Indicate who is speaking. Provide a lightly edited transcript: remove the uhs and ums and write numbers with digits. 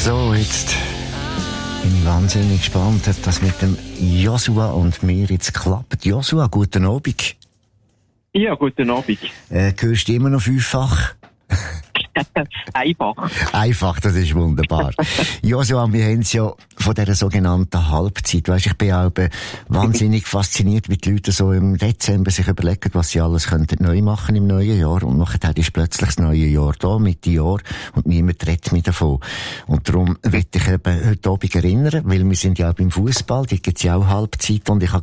Speaker 1: So, jetzt bin ich wahnsinnig gespannt, ob das mit dem Joshua und mir jetzt klappt. Joshua, guten Abend.
Speaker 2: Ja, guten Abend.
Speaker 1: Hörst du immer noch fünffach? Einfach, das ist wunderbar. Joshua, wir haben es ja von dieser sogenannten Halbzeit. Weisst, ich bin auch wahnsinnig fasziniert, wie die Leute so im Dezember sich überlegen, was sie alles könnten neu machen im neuen Jahr. Und nachher ist plötzlich das neue Jahr da, Mitte Jahr, und niemand redet mehr davon. Und darum will ich eben heute Abend erinnern, weil wir sind ja auch beim Fußball, da gibt es ja auch Halbzeit, und ich habe